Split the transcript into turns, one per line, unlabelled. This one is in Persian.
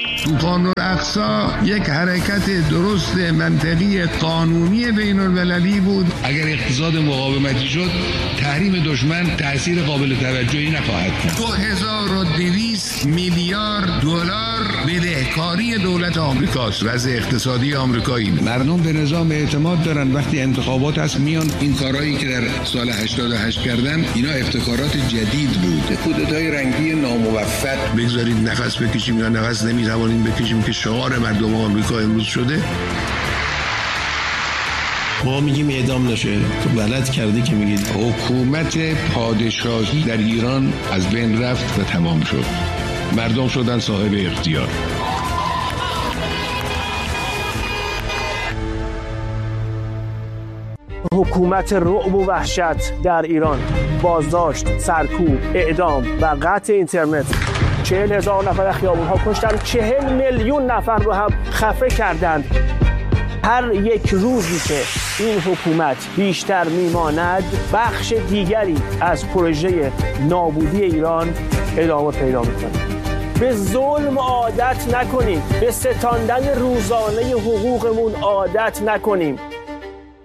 طوفان الاقصی یک حرکت درست منطقی قانونی بین المللی بود. اگر اقتصاد مقاومتی شد تحریم دشمن تأثیر قابل توجهی نخواهد کرد. 2200 میلیارد دلار بدهکاری دولت آمریکاست. وضع اقتصادی آمریکایی. مردم به نظام اعتماد دارن. وقتی انتخابات هست میان این کارهایی که در سال 88 کردن اینا ابتکارات جدید بود. کودتای رنگی ناموفق. بگذارید نفس بکشیم یا نفس نمیتوانیم بکشیم که شعار مردم آمریکا امروز شده.
ما میگیم اعدام نشه، تو غلط کردی که میگید.
حکومت پادشاهی در ایران از بین رفت و تمام شد. مردم شدن صاحب اختیار.
حکومت رعب و وحشت در ایران، بازداشت، سرکوب، اعدام و قطع اینترنت. 40,000 نفر خیابون‌ها کشتن، 40 میلیون نفر رو هم خفه کردند. هر یک روزی که این حکومت بیشتر میماند، بخش دیگری از پروژه نابودی ایران ادامه پیدا میکنه. به ظلم عادت نکنیم، به ستاندن روزانه حقوقمون عادت نکنیم.